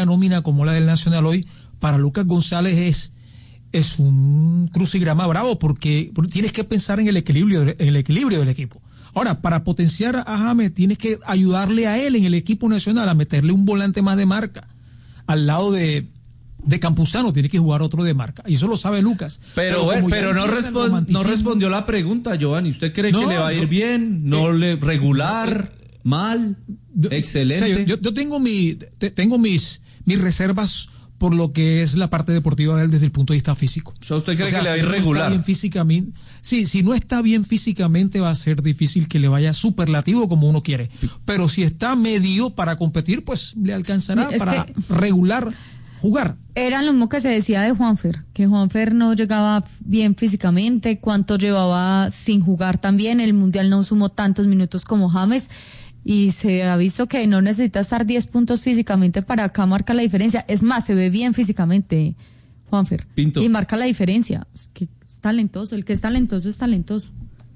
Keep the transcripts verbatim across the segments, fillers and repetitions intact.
nómina como la del Nacional hoy, para Lucas González es, es un crucigrama bravo, porque, porque tienes que pensar en el equilibrio, en el equilibrio del equipo. Ahora, para potenciar a James, tienes que ayudarle a él en el equipo nacional a meterle un volante más de marca. Al lado de, de Campuzano tiene que jugar otro de marca. Y eso lo sabe Lucas. Pero, pero, pero no, respon, no respondió la pregunta, Giovanni. ¿Usted cree no, que le va a ir bien? ¿No eh, le regular? Eh, ¿Mal? Yo, ¿excelente? O sea, yo, yo tengo, mi, te, tengo mis, mis reservas por lo que es la parte deportiva de él desde el punto de vista físico. O sea, ¿usted cree o sea, que le va a ir si regular? No está bien físicamente, sí, si no está bien físicamente va a ser difícil que le vaya superlativo como uno quiere. Pero si está medio para competir, pues le alcanzará es para regular jugar. Era lo mismo que se decía de Juanfer, que Juanfer no llegaba bien físicamente, cuánto llevaba sin jugar también, el Mundial no sumó tantos minutos como James. Y se ha visto que no necesita estar diez puntos físicamente para acá marca la diferencia. Es más, se ve bien físicamente, Juanfer. Pinto. Y marca la diferencia. Es que es talentoso. El que es talentoso es talentoso.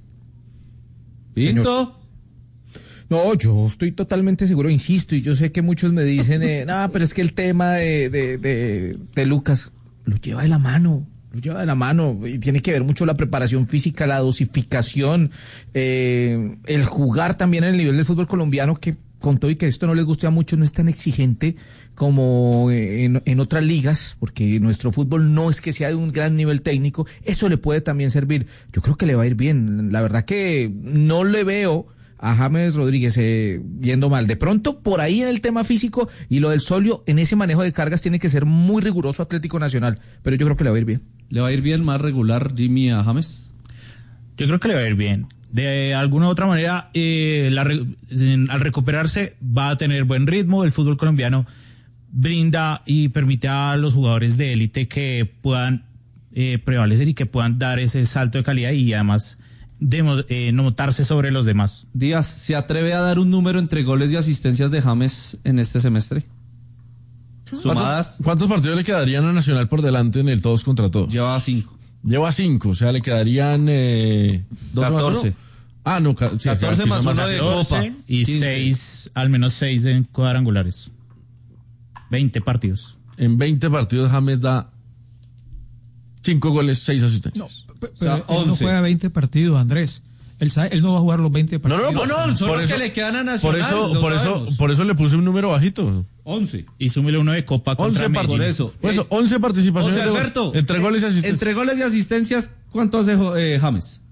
Pinto. No, yo estoy totalmente seguro, insisto, y yo sé que muchos me dicen, eh, no, pero es que el tema de, de, de, de Lucas lo lleva de la mano. Lo lleva de la mano y tiene que ver mucho la preparación física, la dosificación, eh, el jugar también en el nivel del fútbol colombiano, que con todo y que esto no les guste a muchos, no es tan exigente como en, en otras ligas, porque nuestro fútbol no es que sea de un gran nivel técnico, eso le puede también servir. Yo creo que le va a ir bien, la verdad que no le veo a James Rodríguez eh, yendo mal. De pronto, por ahí en el tema físico y lo del solio, en ese manejo de cargas tiene que ser muy riguroso Atlético Nacional, pero yo creo que le va a ir bien. ¿Le va a ir bien más regular Jimmy a James? Yo creo que le va a ir bien. De alguna u otra manera, eh, la, al recuperarse va a tener buen ritmo. El fútbol colombiano brinda y permite a los jugadores de élite que puedan eh, prevalecer y que puedan dar ese salto de calidad y además de eh, no montarse sobre los demás. Díaz, ¿se atreve a dar un número entre goles y asistencias de James en este semestre? Sumadas. ¿Cuántos, ¿Cuántos partidos le quedarían a Nacional por delante en el todos contra todos? Lleva cinco. Lleva cinco, o sea, le quedarían eh, catorce. Ah, no, ca- sí, catorce más uno de Copa. Y quince. seis, al menos seis en cuadrangulares. veinte partidos. En veinte partidos James da cinco goles, seis asistencias. No, pero, pero o sea, él no juega veinte partidos, Andrés. Él, sabe, él no va a jugar los veinte partidos. No, no, no, son los eso, que le quedan a Nacional. Por eso, por eso, por eso le puse un número bajito. once. Y súmele uno de Copa contra Medellín. Por eso. Por eso, once participaciones. O sea, Alberto, de, entre goles y asistencias. Entre goles y asistencias, ¿cuánto hace eh, James?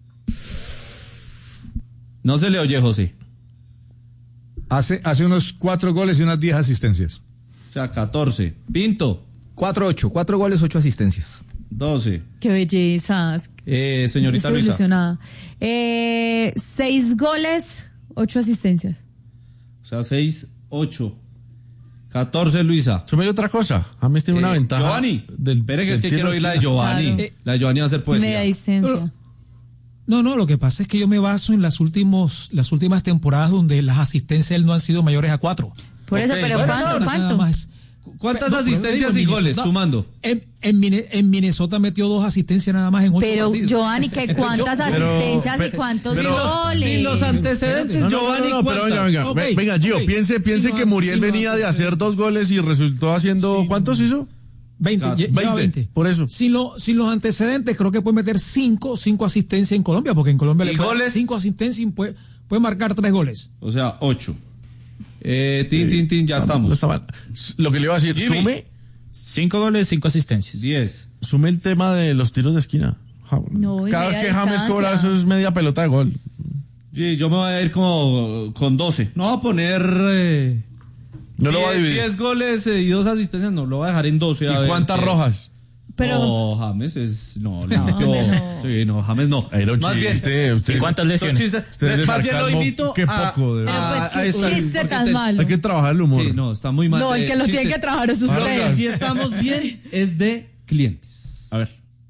No se le oye, José. Hace, hace unos cuatro goles y unas diez asistencias. O sea, catorce. Pinto. Cuatro, ocho. Cuatro goles, ocho asistencias. doce. Qué belleza. Eh, señorita Estoy Luisa. ilusionada. Eh, seis goles, ocho asistencias. O sea, seis, ocho. catorce, Luisa. Súmele otra cosa. James tiene eh, una ventaja. Giovanni. Del, Espere que es que quiero oír la de Giovanni. Claro. La de Giovanni va a hacer poesía. Media distancia. No, no, lo que pasa es que yo me baso en las últimos, las últimas temporadas donde las asistencias él no han sido mayores a cuatro. Por okay. eso, pero bueno, ¿cuánto? ¿cuánto? Más. ¿Cuántas no, asistencias y goles, sumando? En, en, en Minnesota metió dos asistencias nada más en ocho pero, partidos. Pero, Giovanni, ¿qué ¿cuántas pero, asistencias pero, y cuántos pero, goles? Sin los antecedentes, no, no, Giovanni, no, no, no, pero venga, venga, okay, venga, Gio, okay. piense, piense sí, que Muriel sí, venía sí, de hacer dos goles y resultó haciendo, sí, ¿cuántos hizo? veinte, veinte, veinte, por eso. Sin, lo, sin los antecedentes, creo que puede meter cinco, cinco asistencias en Colombia, porque en Colombia le goles? cinco asistencias y puede, puede marcar tres goles. O sea, ocho. Eh, tin, tin, tin, ya estamos. No está mal. Lo que le iba a decir, Jimmy. sume cinco goles, cinco asistencias. diez. Sume el tema de los tiros de esquina. No, cada vez que James cobra eso es media pelota de gol. Sí, yo me voy a ir como con doce. No voy a poner eh, no lo va a dividir. diez goles eh, y dos asistencias, no, lo voy a dejar en doce. ¿Y cuántas ver, rojas? Pero... No, James es... No, no, no. no. Sí, no, James no. Más chiste, bien... Usted, ¿y cuántas lesiones? Me, más bien lo invito qué poco, de a... Pero pues, qué chiste tan malo. Hay que trabajar el humor. Sí, no, está muy mal. No, el que lo tiene que trabajar es usted. Lo que sí estamos bien es de clientes. A ver.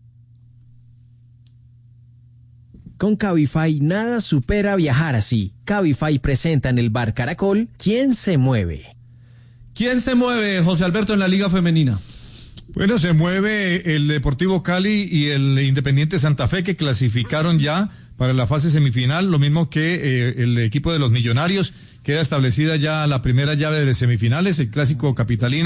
Con Cabify nada supera viajar así. Cabify presenta en el Bar Caracol ¿Quién se mueve? ¿Quién se mueve, José Alberto, en la Liga Femenina? Bueno, se mueve el Deportivo Cali y el Independiente Santa Fe, que clasificaron ya para la fase semifinal, lo mismo que eh, el equipo de los Millonarios. Queda establecida ya la primera llave de semifinales, el clásico capitalino.